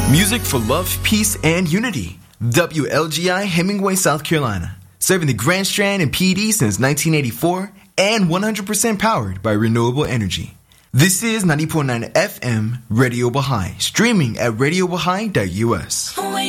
Music for love, peace, and unity. WLGI Hemingway, South Carolina. Serving the Grand Strand and PD since 1984 and 100% powered by renewable energy. This is 90.9 FM Radio Baha'i, streaming at radiobahai.us.